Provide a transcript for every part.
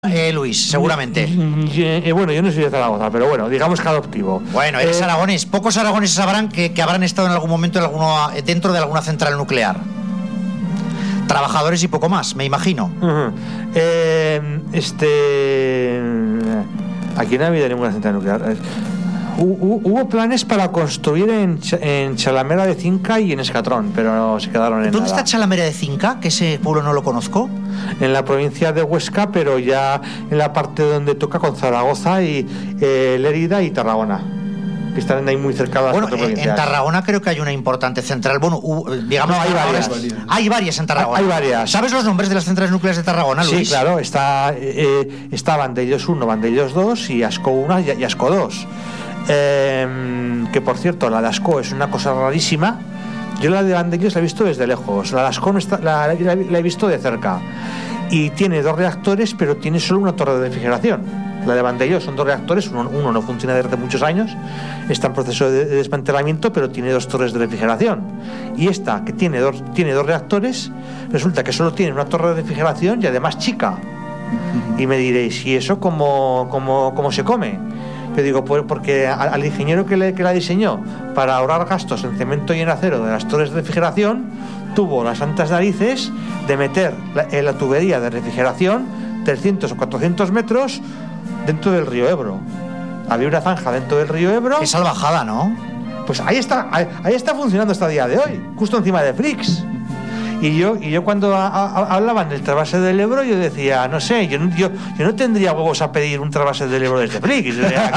Luis, seguramente. Bueno, yo no soy de Zaragoza, pero bueno, digamos que adoptivo. Bueno, eres aragonés. Pocos aragoneses sabrán que habrán estado en algún momento dentro de alguna central nuclear. Trabajadores y poco más, me imagino. Aquí no ha habido ninguna central nuclear. Hubo planes para construir en Chalamera de Cinca y en Escatrón, pero no se quedaron en ¿Dónde nada. está Chalamera de Cinca? Que ese pueblo no lo conozco. En la provincia de Huesca, pero ya en la parte donde toca con Zaragoza y Lérida y Tarragona, que están ahí muy cerca de las cuatro provincias. En Tarragona creo que hay una importante central. Bueno, digamos, no, hay varias. Hay varias en Tarragona. Hay varias. ¿Sabes los nombres de las centrales nucleares de Tarragona, Luis? Sí, claro. Está Vandellós 1, Vandellós 2 y Ascó 1 y Ascó 2. Que por cierto, la de Ascó es una cosa rarísima. Yo la de Vandellós la he visto desde lejos. La de Ascó la he visto de cerca. Y tiene 2 reactores, pero tiene solo una torre de refrigeración. La de Vandellós son 2 reactores, uno no funciona desde hace muchos años, está en proceso de desmantelamiento, pero tiene 2 torres de refrigeración. Y esta, que tiene dos reactores, resulta que solo tiene una torre de refrigeración y además chica. Y me diréis, ¿y eso cómo se come? Yo digo, porque al ingeniero que la diseñó para ahorrar gastos en cemento y en acero de las torres de refrigeración, tuvo las santas narices de meter la tubería de refrigeración 300 o 400 metros dentro del río Ebro. Había una zanja dentro del río Ebro. Qué salvajada, ¿no? Pues ahí está funcionando hasta el día de hoy, justo encima de Flix. Y yo cuando hablaban del trasvase del Ebro, yo decía, no sé, yo no tendría huevos a pedir un trasvase del Ebro desde Flix.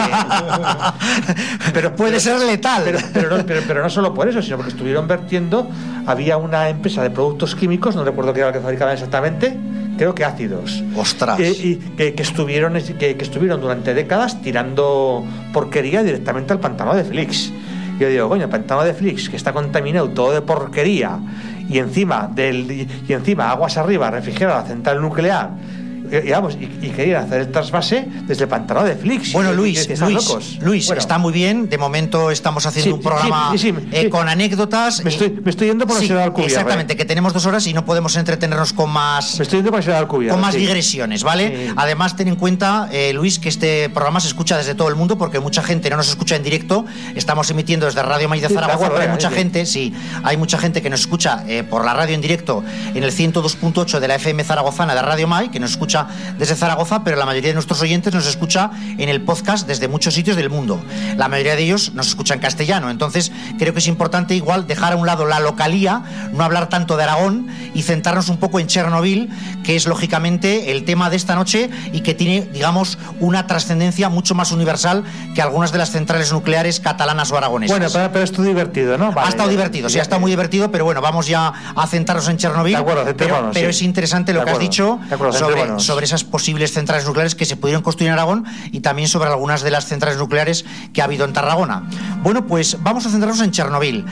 Pero puede ser letal. Pero no solo por eso, sino porque estuvieron vertiendo, había una empresa de productos químicos, no recuerdo qué era lo que fabricaban exactamente, creo que ácidos. ¡Ostras! Y que estuvieron durante décadas tirando porquería directamente al pantano de Flix. Yo digo, coño, el pantano de Flix, que está contaminado todo de porquería, y encima aguas arriba refrigera la central nuclear, y querían hacer el trasvase desde el pantano de Flix. Bueno, Luis, bueno, está muy bien. De momento estamos haciendo un programa con anécdotas. Me estoy yendo por la ciudad de Alcubierre. Exactamente, que tenemos 2 horas y no podemos entretenernos con más. Me estoy yendo por la ciudad de Alcubierre. Con más digresiones, ¿vale? Sí. Además, ten en cuenta, Luis, que este programa se escucha desde todo el mundo, porque mucha gente no nos escucha en directo. Estamos emitiendo desde Radio May de Zaragoza, pero hay mucha gente que nos escucha por la radio en directo en el 102.8 de la FM zaragozana de Radio May, que nos escucha desde Zaragoza, pero la mayoría de nuestros oyentes nos escucha en el podcast desde muchos sitios del mundo. La mayoría de ellos nos escucha en castellano. Entonces creo que es importante igual dejar a un lado la localía, no hablar tanto de Aragón y centrarnos un poco en Chernobyl, que es lógicamente el tema de esta noche y que tiene, digamos, una trascendencia mucho más universal que algunas de las centrales nucleares catalanas o aragonesas. Bueno, pero estuvo divertido, ¿no? Vale, ha estado divertido, sí, ha estado muy divertido, pero bueno, vamos ya a centrarnos en Chernobyl. De acuerdo, pero es interesante lo que has dicho sobre esas posibles centrales nucleares que se pudieron construir en Aragón y también sobre algunas de las centrales nucleares que ha habido en Tarragona. Bueno, pues vamos a centrarnos en Chernobyl.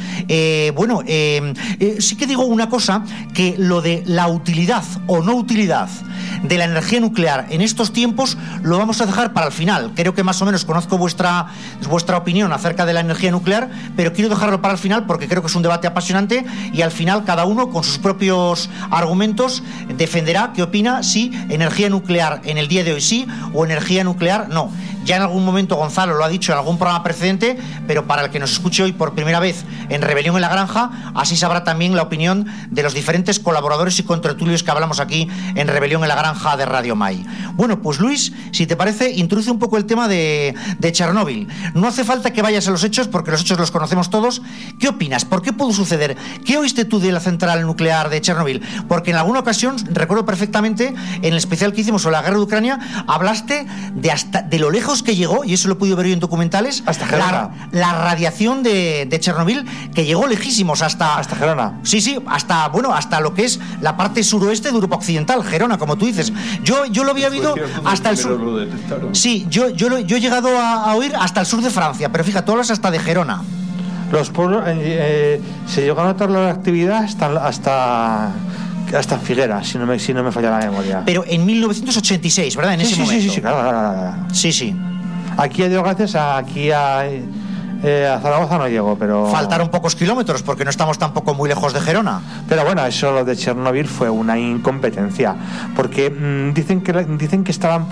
Sí que digo una cosa, que lo de la utilidad o no utilidad de la energía nuclear en estos tiempos lo vamos a dejar para el final. Creo que más o menos conozco vuestra opinión acerca de la energía nuclear, pero quiero dejarlo para el final porque creo que es un debate apasionante y al final cada uno con sus propios argumentos defenderá qué opina, si energía nuclear en el día de hoy sí o energía nuclear no. Ya en algún momento Gonzalo lo ha dicho en algún programa precedente, pero para el que nos escuche hoy por primera vez en Rebelión en la Granja, así sabrá también la opinión de los diferentes colaboradores y contertulios que hablamos aquí en Rebelión en la Granja de Radio May. Bueno, pues Luis, si te parece, introduce un poco el tema de Chernobyl. No hace falta que vayas a los hechos, porque los hechos los conocemos todos. ¿Qué opinas? ¿Por qué pudo suceder? ¿Qué oíste tú de la central nuclear de Chernobyl? Porque en alguna ocasión, recuerdo perfectamente, en el especial que hicimos sobre la guerra de Ucrania, hablaste de lo lejos que llegó, y eso lo he podido ver yo en documentales, hasta Gerona. La radiación de Chernobyl, que llegó lejísimos hasta Gerona. Sí, hasta lo que es la parte suroeste de Europa Occidental, Gerona, como tú dices. Yo lo había oído hasta el sur. Sí, yo he llegado a oír hasta el sur de Francia, pero fíjate, tú hablas hasta de Gerona. Los pueblos se llegó a notar la actividad hasta Figueras, si no me falla la memoria. Pero en 1986, ¿verdad? En ese momento. Sí, claro. Sí. Aquí, gracias a A Zaragoza no llegó, pero... Faltaron pocos kilómetros porque no estamos tampoco muy lejos de Gerona. Pero bueno, eso lo de Chernobyl fue una incompetencia, porque dicen que estaban